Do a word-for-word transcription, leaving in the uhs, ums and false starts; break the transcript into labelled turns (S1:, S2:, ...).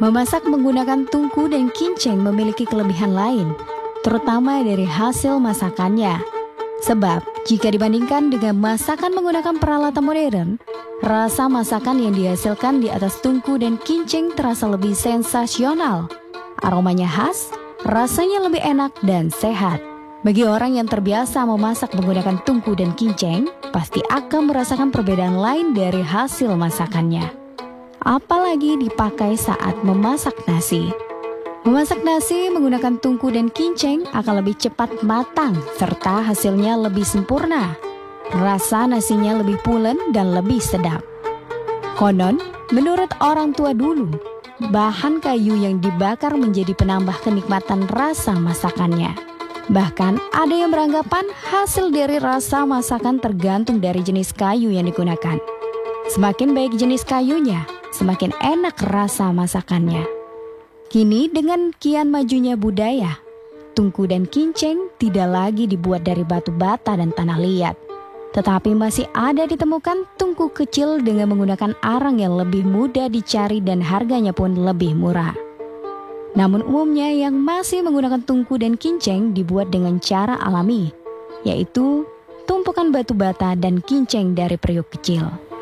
S1: Memasak menggunakan tungku dan kinceng memiliki kelebihan lain, terutama dari hasil masakannya. Sebab, jika dibandingkan dengan masakan menggunakan peralatan modern, rasa masakan yang dihasilkan di atas tungku dan kinceng terasa lebih sensasional. Aromanya khas, rasanya lebih enak dan sehat. Bagi orang yang terbiasa memasak menggunakan tungku dan kinceng, pasti akan merasakan perbedaan lain dari hasil masakannya. Apalagi dipakai saat memasak nasi. Memasak nasi menggunakan tungku dan kinceng akan lebih cepat matang serta hasilnya lebih sempurna. Rasa nasinya lebih pulen dan lebih sedap. Konon, menurut orang tua dulu, bahan kayu yang dibakar menjadi penambah kenikmatan rasa masakannya. Bahkan ada yang beranggapan hasil dari rasa masakan tergantung dari jenis kayu yang digunakan. Semakin baik jenis kayunya, semakin enak rasa masakannya. Kini dengan kian majunya budaya, tungku dan kinceng tidak lagi dibuat dari batu bata dan tanah liat. Tetapi masih ada ditemukan tungku kecil dengan menggunakan arang yang lebih mudah dicari dan harganya pun lebih murah. Namun umumnya yang masih menggunakan tungku dan kinceng dibuat dengan cara alami, yaitu tumpukan batu bata dan kinceng dari periuk kecil.